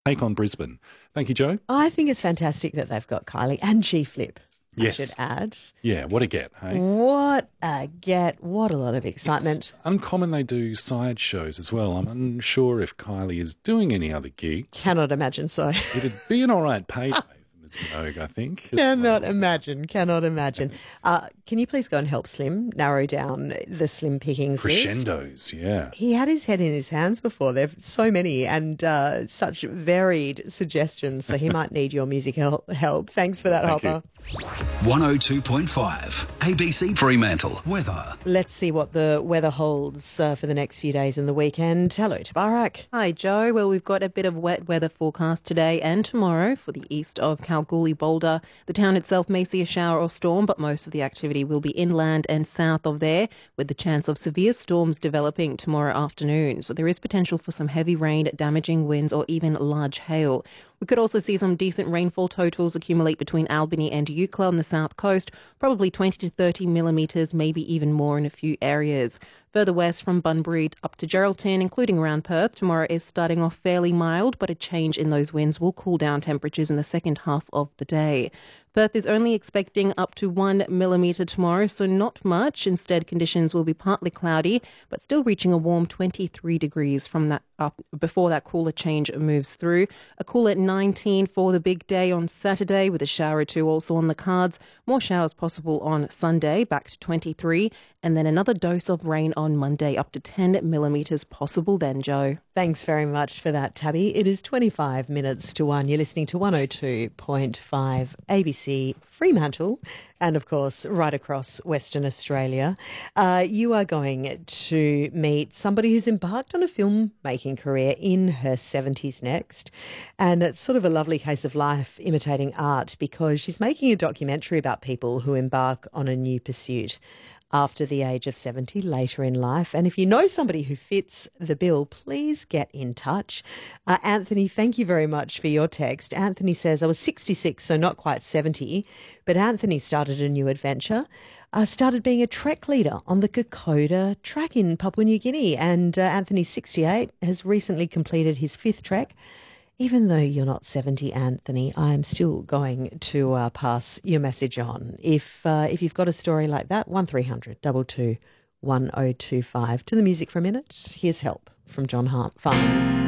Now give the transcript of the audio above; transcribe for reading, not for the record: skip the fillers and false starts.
take on Brisbane. Thank you, Joe. I think it's fantastic that they've got Kylie and G-Flip. Yes. I should add. Yeah, what a get, hey? What a get. What a lot of excitement. It's uncommon they do side shows as well. I'm unsure if Kylie is doing any other gigs. Cannot imagine so. It'd be an all right payday for Ms. Minogue, I think. Cannot imagine. Can you please go and help Slim narrow down the Slim pickings list? Crescendos, yeah. He had his head in his hands before. There are so many and such varied suggestions, so he might need your music help. Thanks for that, Thank Hopper. 102.5 ABC Fremantle. Weather. Let's see what the weather holds for the next few days and the weekend. Hello, Tabarak. Hi, Joe. Well, we've got a bit of wet weather forecast today and tomorrow for the east of Kalgoorlie Boulder. The town itself may see a shower or storm, but most of the activity will be inland and south of there, with the chance of severe storms developing tomorrow afternoon. So there is potential for some heavy rain, damaging winds, or even large hail. We could also see some decent rainfall totals accumulate between Albany and Eucla on the south coast, probably 20 to 30 millimetres, maybe even more in a few areas. Further west from Bunbury up to Geraldton, including around Perth, tomorrow is starting off fairly mild, but a change in those winds will cool down temperatures in the second half of the day. Perth is only expecting up to 1 millimetre tomorrow, so not much. Instead, conditions will be partly cloudy, but still reaching a warm 23 degrees from that up before that cooler change moves through. A cooler 19 for the big day on Saturday, with a shower or two also on the cards. More showers possible on Sunday, back to 23, and then another dose of rain on Monday, up to 10 millimetres possible then, Joe. Thanks very much for that, Tabby. It is 25 minutes to 1. You're listening to 102.5 ABC Fremantle and, of course, right across Western Australia. You are going to meet somebody who's embarked on a filmmaking career in her 70s next. And it's sort of a lovely case of life imitating art, because she's making a documentary about people who embark on a new pursuit after the age of 70 later in life. And if you know somebody who fits the bill, please get in touch. Anthony, thank you very much for your text. Anthony says, I was 66, so not quite 70, but Anthony started a new adventure. Started being a trek leader on the Kokoda track in Papua New Guinea. And Anthony, 68, has recently completed his 5th trek. Even though you're not 70, Anthony, I'm still going to pass your message on. If you've got a story like that, 1300 22 1025. To the music for a minute, here's Help from John Farnham.